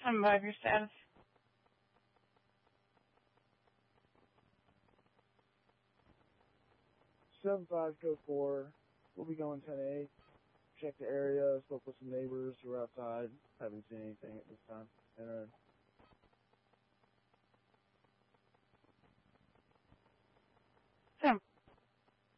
10-5, your status. 7-5, code 4. We'll be going 10-8. Check the area, spoke with some neighbors who are outside. Haven't seen anything at this time. And